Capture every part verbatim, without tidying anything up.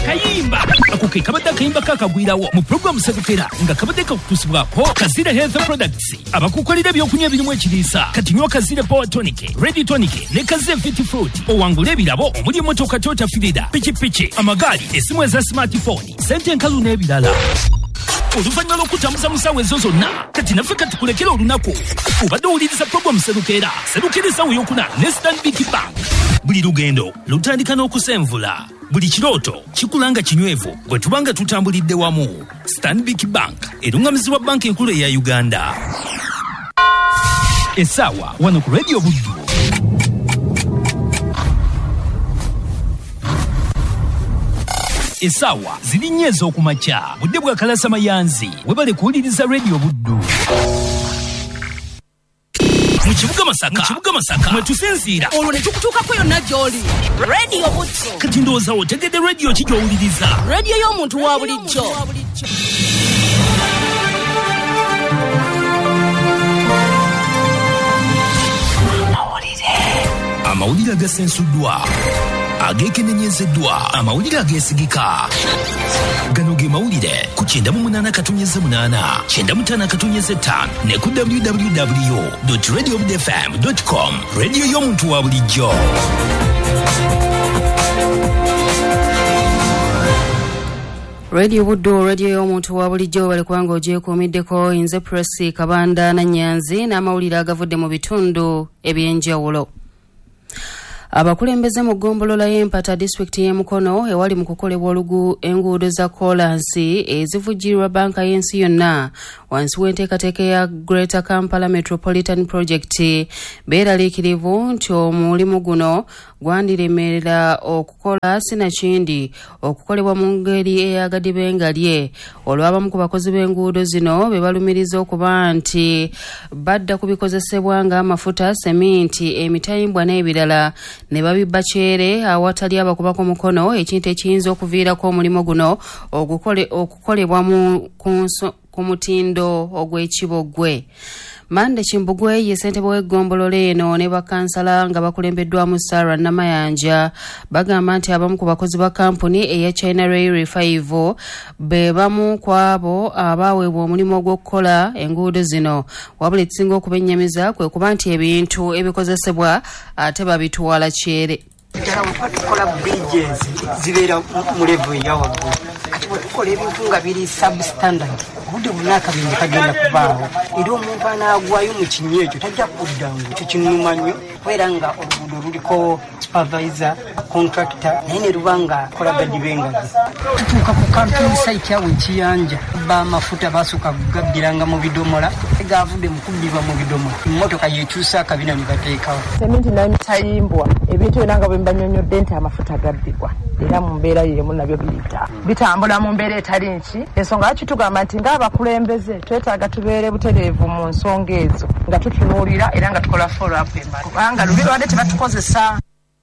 akayimba ako ke kabadde akayimba kakagwirawo mu program Sedukera nga kabadde kakutusibwako Kazira Health Products abakukolera ebyokunywa ebirimu ekiriisa kati nywa Kazira Power Tonic, Ready Tonic ne Kazira Fit Fruit owangula ebirabo omuli emmotoka Toyota Fielder, pikipiki, amagaali, essimu eza smartphone, sente enkalu n'ebirala. Oluvannyuma lw'okutambuza musawo ezo zonna kati naffe katukulekera olunaku obadde owuliriza program Sedukera Sedukera essawo eyokuna ne Stanbic Bank. Buli lugendo lutandika n'okusenvula, buli kirooto kikulanga kinywevu bwe tubanga tutambulidde wamu. Stanbic Bank erungamizibwa banka enkulu eya Uganda. Essaawa wano ku Radio Buddu. Essaawa ziri nnyo ez'okumakya budde bwa kalasa mayanzi webale kuwuliriza Radio Buddu. Mukibuga Masaka, Mukibuga Masaka mwe tusinziira olwo ne tukutuukako yonna gy'oli. Radio Buddu kati ndowooza otegedde radio ki gy'owuliriza? Radio y'omuntu wa bulijjo. Amawulire agasensuddwa, ageekenenyezeddwa, amawulire ageesigika. Gano ge mawulire ku kyenda mu munaana katonyeze munaana, kyenda mu ttaano katonyeze ttaano ne ku w w w dot radio buddu f m dot com. Radio y'omuntu wa bulijjo. Radio Buddu, radio y'omuntu wa bulijjo bali kubanga ogyekuumiddeko. Nze Presi Kabanda na Nyanzi n'amawulire agavudde mu bitundu eby'enjawulo. Abakulembeze mu ggombolola y'Empata disitulikiti y'e Mukono ewali mu kukolebwa olugu enguudo za kolansi ezivujjirwa banka y'ensi yonna wansi w'enteekateeka ya Greater Kampala Metropolitan Project beeraliikirivu nti omulimu guno gwandiremerera okukola sinakindi okukolebwa mu ngeri eyagadde ngalye olw'abamu ku bakozi b'enguudo zino be balumiriza okuba nti badda ku bikozesebwa ng'amafuta, seminti, emitayimbwa n'ebirala ne babibba kyere awatali abakubako mukono, ekintu ekiyinza okuviirako omulimu guno ogukole okukolebwa mu ku mutindo ogw'ekibogwe. Mande Kimbugwe ye ssentebe w'eggombolola eno ne bakansala nga bakulembeddwamu Sarah Namayanja bagamba nti abamu ku bakozi ba kampuni eya China Railway five be bamu ku abo abaweebwa omulimu ogw'okukola enguudo zino, wabula ekisinga okubennyamiza kwe kuba nti ebintu ebikozesebwa ate babitwala kyere. Tukola bridges zibeera mu level ya waggulu, kati bwe tukola ebintu nga biri substandard budde bunaaka bingi kagenda kubaawo era omuntu anaagwayo mu kinyi ekyo tajja kuddangu. Ekyo kinnuma nnyo kubera nga oluguudo luliko supervisor contractor naye ne luba nga kolagadi bengazi. Tutuuka ku camping site awo ekiyanja b'amafuta baasooka kugabbiranga mu bidomola gaavudde mu kubbibwa mu bidomola, emmotoka yeekyusa akabina ne bateekawo seminti n'emitayimbwa ebintu byonna nga bwe mbanyonyodde nti amafuta gabbibwa era mu mbeera y'emu nabyo biyita bitambula mu mbeera etali nki. Ensonga lwaki tugamba nti ng'abakulembeze twetaaga tubeere butereevu mu nsonga ezo nga tutunuulira era nga tukola follow up emala kubanga lubi lwadde tebatukozesa.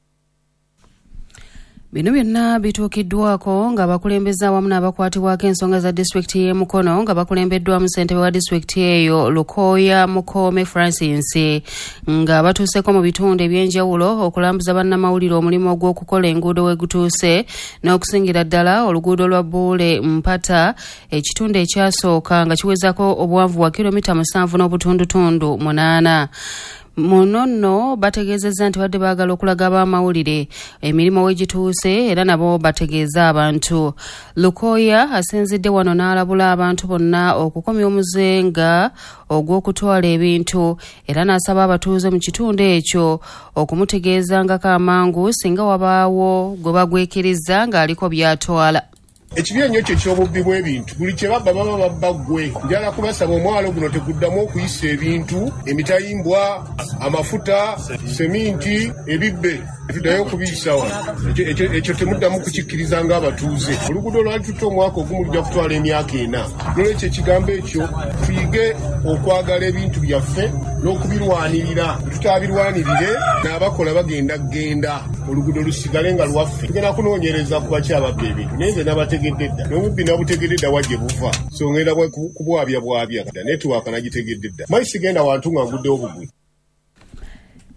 Bino byonna bituukiddwako nga bakulembeza awamu n'abakwatibwako ensonga za disitulikiti y'e Mukono nga bakulembeddwamu ssentebe wa disitulikiti eyo Lukooya Mukome Francis nga batuuseko mu bitundu eby'enjawulo okulambuza bannamawulire omulimu ogw'okukola enguudo we gutuuse n'okusingira ddala oluguudo lwa Buule Mpata ekitundu ekyasooka nga kiwezako obuwanvu bwa kilomita musanvu n'obutundutundu munaana. Muno nno bategeezezza nti badde baagala okulaga ab'amawulire emirimu we gituuse era nabo bategeeza abantu. Lukooya asinzidde wano n'alabula abantu bonna okukomya omuzenga ogw'okutwala ebintu era n'asaba abatuuze mu kitundu ekyo okumutegeezangako amangu singa wabaawo gwe bagwekiriza ng'aliko by'atwala. Ekibiye nnyo kye ky'obubbi bw'ebintu buli kye babba baba babba ggwe. Njala kubasaba omwalo guno teguddamu okuyisa ebintu emitayimbwa, amafuta, seminti, ebibbe tuddayo okubiyisa wano. Ekyo temuddamu kukikkiriza ng'abatuuze. Oluguudo lwali tutta omwaka ogumu lujja kutwala emyaka ena. N'olwekyo ekigambo ekyo tuyige okwagala ebintu byaffe n'okubirwanirira. Tutaabirwanirire n'abakola bagenda genda oluguudo lusigale nga lwaffe. Tugenda kunoonyereza ku baki ababba ebintu naye nze n'abategedde dda n'obubbi nabutegedde dda wajje buva so ngenda kubwabya bwabya netiwaaka nagitegedde dda maisi genda wantu nga nguddewo bugwi.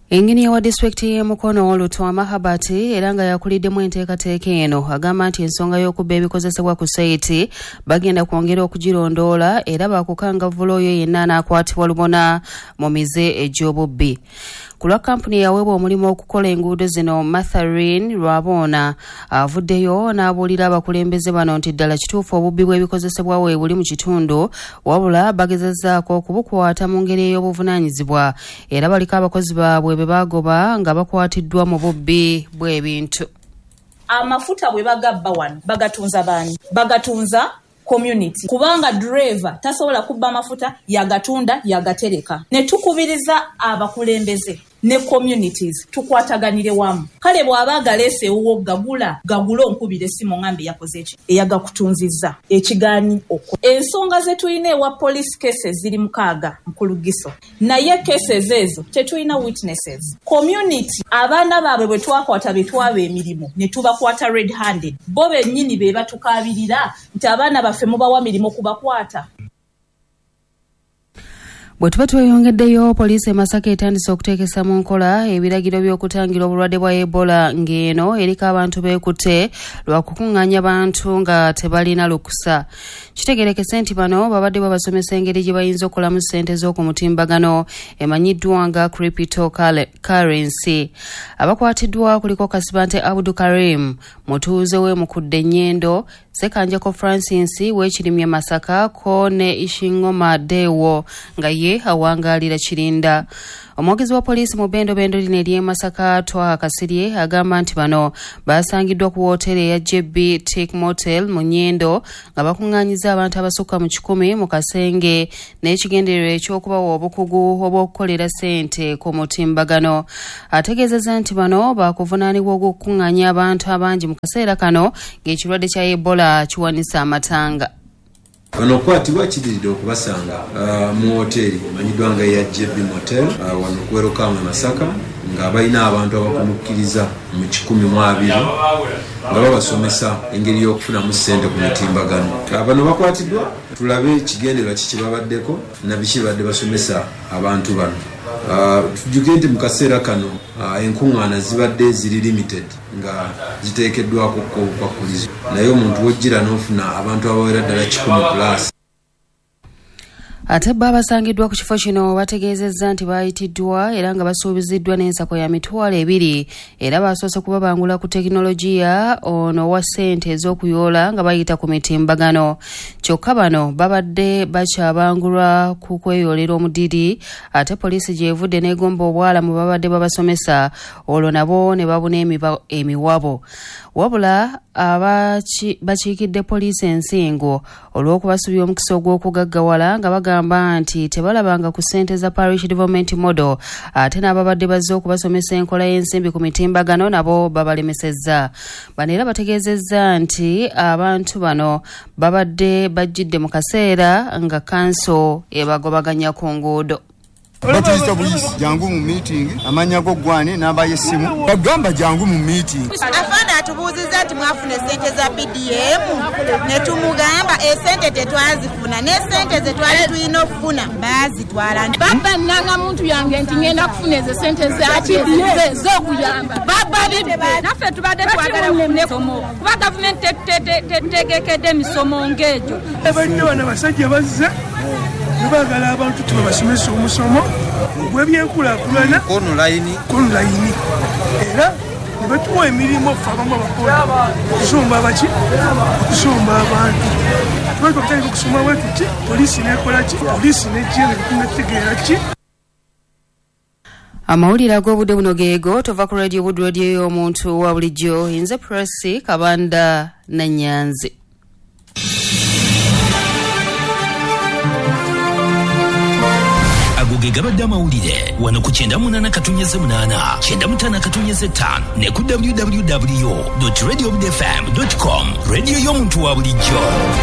Enginiya wa disitulikiti y'e Mukono Lutwa Mahabati era nga yakuliddemu enteekateeka eno agamba nti ensonga y'okubba ebikozesebwa ku sayiti bagenda kwongera okugirondoola era baakukangavvula oyo yenna anaakwatibwa lubona mu mize egy'obubbi. Ku lwa kampuni yaweebwa omulimu okukola enguudo zino Matharin Lwaboona avuddeyo n'abuulira abakulembeze bano nti ddala kituufu obubbi bw'ebikozesebwa we buli mu kitundu wabula bagezezzaako okubukwata mu ngeri ey'obuvunaanyizibwa era baliko abakozi baabwe be bagoba nga bakwatiddwa mu bubbi bw'ebintu. Amafuta bwe bagabba wano bagatunza baani? Bagatunza community. Kubanga driver tasobola kubba amafuta yagatunda yagatereka. Ne tukubiriza abakulembeze ne communities tukwataganire wamu. Kale bw'abaga lese uwo gagula gagulo nkubire simo ngambe yakoze ki eyaga ekigani okwo. Ensonga ze tuyine wa police cases ziri mukaaga mukulugiso naye cases ezo tetuyina witnesses. Community abaana baabwe bwe twakwata betwabe emirimu ne tubakwata red handed bo bennyini be batukabirira nti abaana baffe mubawa mirimo kubakwata. Bwe tuba tweyongeddeyo poliisi e Masaka etandise okuteekesa mu nkola ebiragiro by'okutangira obulwadde bwa Ebola ng'eno eriko abantu beekutte lwa kukuŋŋaanya bantu nga tebalina lukusa. Kitegerekese nti bano babadde babasomesa engeri gye bayinza okulamu ssente z'okumutimbagano emanyiddwa nga cryptocurrency. Abakwatiddwa kuliko Kasibante Abdul Karim, mutuuze we Mukudde Nnyendo, Sekanjako Francis w'ekirimye Masaka ko ne Ishingoma Dewo nga ye awangaalira Kirinda. Omwogezi wa poliisi mu Bendo Bendo lino ery'e Masaka Twaha Kasirye agamba nti bano baasangiddwa ku wooteri eya J B Teak Motel mu Nnyendo nga bakuŋŋaanyiza abantu abasukka mu kikumi mu kasenge n'ekigendererwa eky'okubawa obukugu obw'okukolera ssente ku mutimbagano. Ategeezezza nti bano baakuvunaanibwa okukuŋŋaanya abantu abangi mu kaseera kano ng'ekirwadde kya Ebola kiwanisa amatanga. Wano kwatibwa kidiridde okubasanga uh, mu hoteri manyiddwa nga ya J B Motel uh, wano kuwerokamu Masaka nga balina abantu abakumukkiriza mu kikumi mu abiri nga babasomesa engeri y'okufunamu ssente ku mutimbagano. Bano bakwatiddwa tulabe ekigendererwa kiki babaddeko na biki badde basomesa abantu bano. Uh, tujjuke nti mu kaseera kano uh, enkuŋŋaana zibadde ziri limited nga ziteekeddwako okukwakulizo naye omuntu wojjira n'ofuna abantu abawera ddala kikumi plus. Ate bo abasangiddwa ku kifo kino bategeezezza nti baayitiddwa era nga basuubiziddwa n'ensako ya mitwalo ebiri era basoose kubabangula ku tekinologiya ono wa ssente ez'okuyoola nga bayita ku mitimbagano. Kyokka bano babadde bakyabangulwa ku kweyoolera omudidi ate poliisi gyevudde n'egomba obwala mu babadde babasomesa olwo nabo ne babuna emiwabo. Wabula bakiikidde poliisi ensingo olw'okubasubya omukisa ogw'okugaggawala nga bagamba nti tebalabanga ku ssente za parish development model ate n'ababadde bazze okubasomesa enkola y'ensimbi ku mitimbagano nabo babalemesezza. Bano era bategeezezza nti abantu bano babadde bajjidde mu kaseera nga kanso ebagobaganya ku nguudo. Batuyita buyisi jangu mu meeting amanya go gwane namba y'essimu bagamba jangu mu meeting. Afana atubuuziza ati mwafuna ssente za P D M ne tumugamba essente tetwazifuna ne ssente ze twali tulina okufuna baazitwala. Baba nanga muntu yange nti ngenda kufuna ezo ssente za P D M z'okuyamba baba bibbe naffe tubadde twagala kufuna emisomo kuba gavumenti tetegekedde emisomo ng'egyo. Abadde bano basajja bazze bagala abantu tubasomesa omusomo gw'ebyenkulaakulana online online era ne batuwa emirimu ffe abamu abakola okusomba abaki okusomba abantu twali okutandika okusoma bwe tuti poliisi nekola ki poliisi nejjenga tunategeera ki. Amawulire ag'obudde buno geego tova ku radio Wood Radio y'omuntu wa bulijjo nze Presi Kabanda Nanyanzi. Agoge gabadde amawulire wano ku kyenda munana katonnyeze munana kyenda mutaano katonnyeze ttaano ne ku w w w dot radio wood f m dot com radio y'omuntu wa bulijjo.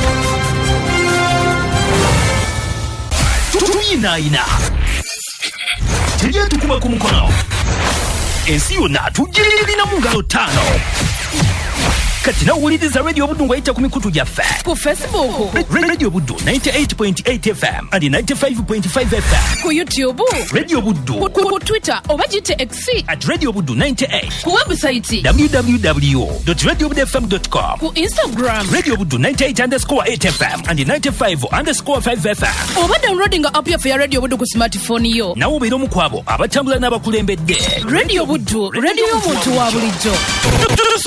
Tuyinaayina tujye tukuba ku mukono ensi yonna tugirina mu ngalo ttaano. kati nawuliriza radio buddu ng'ayita ku mikutu gyaffe ku Facebook, radio buddu ninety-eight point eight F M and ninety-five point five F M, ku YouTube, radio buddu ku, ku, ku Twitter oba gite X, at radio buddu ninety-eight, ku website w w w dot radio buddu f m dot com, ku Instagram radio buddu ninety-eight underscore eight F M and ninety-five underscore five F M. oba downloading app yaffe ya radio buddu ku smartphone yo. nawo obeera omu kwabo abatambula n'abakulembedde. Radio Buddu, radio y'omuntu wa bulijjo.